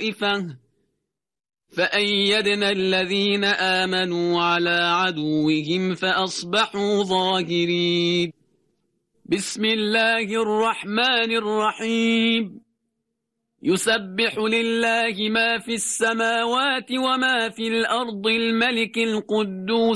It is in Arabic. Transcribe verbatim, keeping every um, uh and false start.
طائفة فأيدنا الذين آمنوا على عدوهم فأصبحوا ظاهرين. بسم الله الرحمن الرحيم. يسبح لله ما في السماوات وما في الأرض الملك القدوس